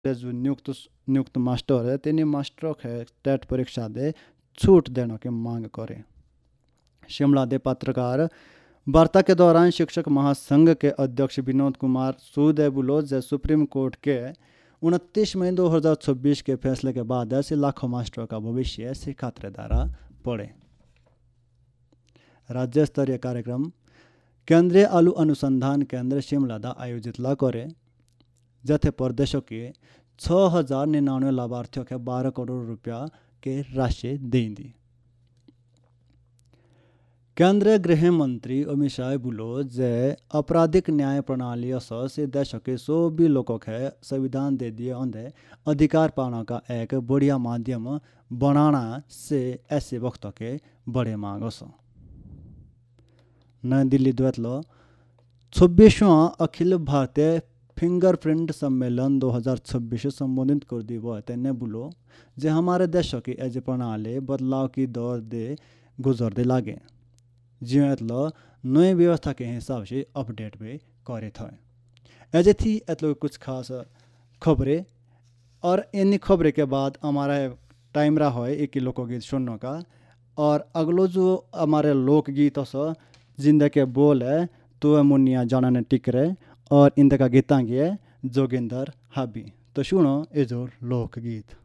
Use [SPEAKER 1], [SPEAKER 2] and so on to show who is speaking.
[SPEAKER 1] जो नियुक्त मास्टर है तेनी मास्टरों के टेट परीक्षा दे छूट देने की मांग करे। शिमला दे पत्रकार वार्ता के दौरान शिक्षक महासंघ के अध्यक्ष विनोद कुमार सूद बोलो जे सुप्रीम कोर्ट के 29 मई 2026 के फैसले के बाद ऐसे लाखों मास्टरों का भविष्य से खतरे द्वारा पड़े। राज्य स्तरीय कार्यक्रम केंद्रीय आलू अनुसंधान केंद्र शिमला दा आयोजित ला करे जथे प्रदेशों के 6099 लाभार्थियों के 12 करोड़ रुपया के राशि देंगी। केंद्रीय गृह मंत्री अमित शाह बोलो जे आपराधिक न्याय प्रणाली से देश के सभी लोगों के संविधान दे दिए अंधे अधिकार पाने का एक बढ़िया माध्यम बनाना से ऐसे वक्तों के बड़े मांग सो। नई दिल्ली द्वैतलो 26वां अखिल भारतीय फिंगरप्रिंट सम्मेलन 2026 संबोधित कर दी वो तेने बोलो जे हमारे देशों की एज प्रणाली बदलाव की दौर दे गुजर दे लागे जियो नई व्यवस्था के हिसाब से अपडेट भी करे थे। ऐसे थी कुछ खास खबरें और इन खबरें के बाद हमारा टाइम रहा है एक लोकगीत सुनने का और अगलो जो हमारे लोकगीत जिंदगी के बोल है तो मुनिया जाना ने टिकरे और इनका गीतांगी है जोगिंदर हाबी। तो सुनो ये जो लोकगीत।